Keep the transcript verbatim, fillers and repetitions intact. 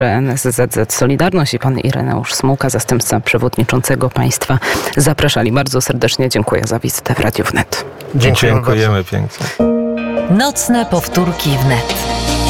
N S Z Z Solidarność i pan Ireneusz Smułka, zastępca przewodniczącego państwa, zapraszali. Bardzo serdecznie dziękuję za wizytę w Radiu Wnet. Dziękujemy, Dziękujemy pięknie. Nocne powtórki wnet.